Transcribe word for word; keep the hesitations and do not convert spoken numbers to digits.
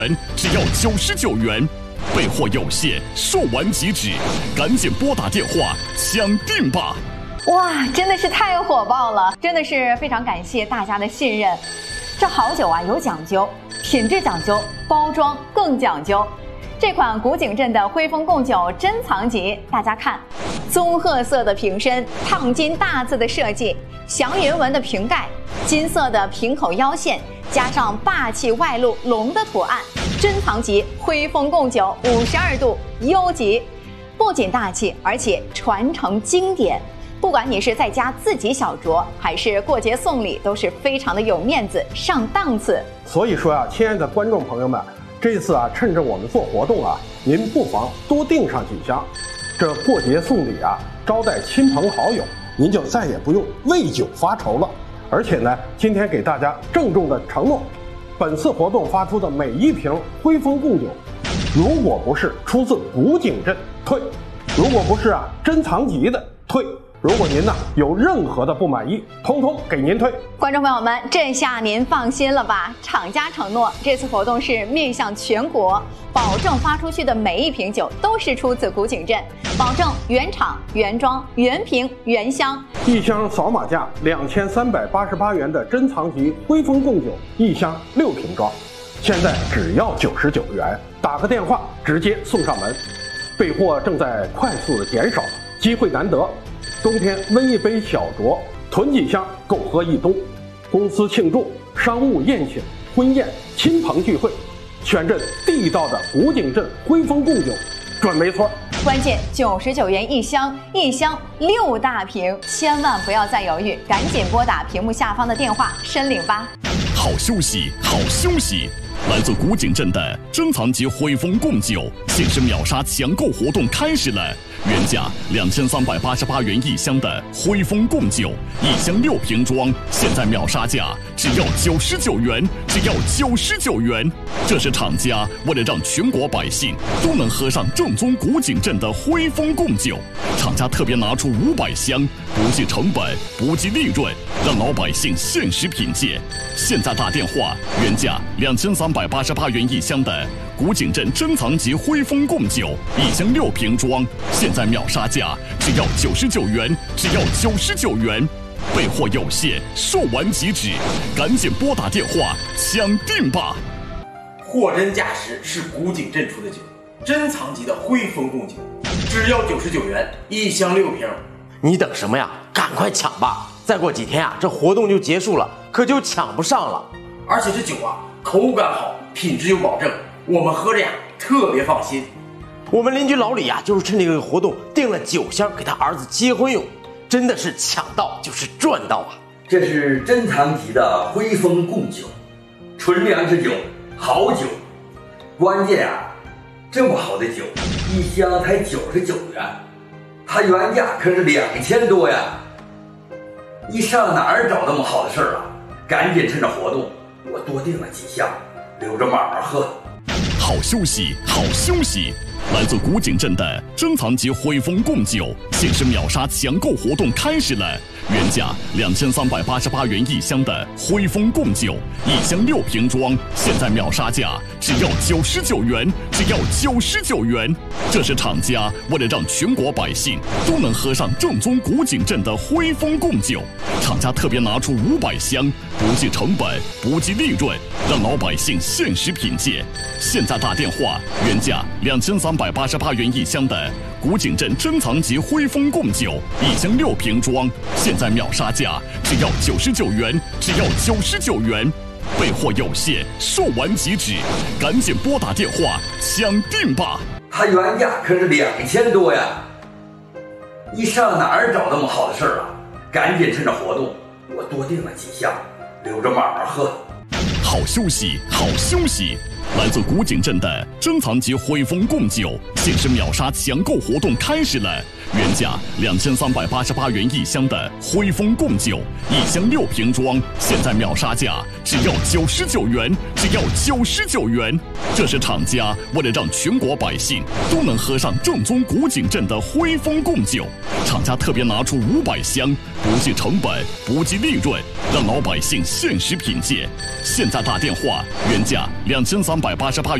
只要九十九元，备货有限，售完即止，赶紧拨打电话抢订吧！ 哇，真的是太火爆了，真的是非常感谢大家的信任。这好酒啊有讲究，品质讲究，包装更讲究。这款古井镇的徽丰贡酒珍藏级，大家看，棕褐色的瓶身，烫金大字的设计，祥云纹的瓶盖，金色的瓶口腰线，加上霸气外露龙的图案，珍藏级徽丰贡酒五十二度优级，不仅大气，而且传承经典。不管你是在家自己小酌，还是过节送礼，都是非常的有面子，上档次。 所以说啊，亲爱的观众朋友们，这次啊，趁着我们做活动啊，您不妨多订上几箱。这过节送礼啊，招待亲朋好友，您就再也不用为酒发愁了。而且呢，今天给大家郑重的承诺，本次活动发出的每一瓶徽丰贡酒，如果不是出自古井镇退，如果不是啊珍藏级的退。如果您呢有任何的不满意，通通给您退。 观众朋友们，这下您放心了吧？厂家承诺，这次活动是面向全国，保证发出去的每一瓶酒都是出自古井镇，保证原厂、原装、原瓶、原箱。 一箱扫码价两千三百八十八元的珍藏级徽丰贡酒，一箱六瓶装，现在只要九十九元，打个电话直接送上门。备货正在快速的减少，机会难得。冬天温一杯小酌，囤几箱够喝一冬。公司庆祝、商务宴请、婚宴、亲朋聚会，选这地道的古井镇徽丰贡酒，准没错。 关键九十九元一箱，一箱六大瓶，千万不要再犹豫，赶紧拨打屏幕下方的电话申领吧。 好休息，好休息！来自古井镇的珍藏级徽丰贡酒限时秒杀抢购活动开始了。原价两千三百八十八元一箱的徽丰贡酒，一箱六瓶装，现在秒杀价只要九十九元，只要九十九元。这是厂家为了让全国百姓都能喝上正宗古井镇的徽丰贡酒，厂家特别拿出五百箱，不计成本，不计利润，让老百姓限时品鉴。现在打电话，原价两千三百八十八元一箱的古井镇珍藏级徽丰贡酒，一箱六瓶装，现在秒杀价只要九十九元，只要九十九元。备货有限，售完即止，赶紧拨打电话抢订吧！ 货真价实是古井镇出的酒，珍藏级的徽丰贡酒，只要九十九元，一箱六瓶。 你等什么呀？赶快抢吧！再过几天啊，这活动就结束了，可就抢不上了。 而且这酒啊，口感好，品质有保证，我们喝着呀特别放心。 我们邻居老李啊，就是趁这个活动订了九箱给他儿子结婚用，真的是抢到就是赚到啊！ 这是珍藏级的徽丰贡酒，纯粮食酒，好酒。关键啊，这么好的酒，一箱才九十九元，它原价可是两千多呀！你上哪儿找那么好的事儿啊？赶紧趁着活动，我多订了几箱，留着慢慢喝。 好休息，好休息！来自古井镇的珍藏级徽丰贡酒限时秒杀抢购活动开始了。原价两千三百八十八元一箱的徽丰贡酒，一箱六瓶装，现在秒杀价只要九十九元，只要九十九元。这是厂家为了让全国百姓都能喝上正宗古井镇的徽丰贡酒，厂家特别拿出五百箱，不计成本，不计利润，让老百姓限时品鉴。现在打电话，原价两千三百八十八元一箱的古井镇珍藏级徽丰贡酒，一箱六瓶装，现在秒杀价只要九十九元，只要九十九元。备货有限，售完即止，赶紧拨打电话抢订吧！ 它原价可是两千多呀！你上哪儿找那么好的事儿啊？赶紧趁着活动，我多订了几箱，留着慢慢喝。 好休息，好休息！来自古井镇的珍藏级徽丰贡酒限时秒杀抢购活动开始了。 原价两千三百八十八元一箱的汇丰贡酒，一箱六瓶装，现在秒杀价只要九十九元，只要九十九元。这是厂家为了让全国百姓都能喝上正宗古井镇的汇丰贡酒，厂家特别拿出五百箱，不计成本，不计利润，让老百姓限时品鉴。现在打电话，原价两千三百八十八元。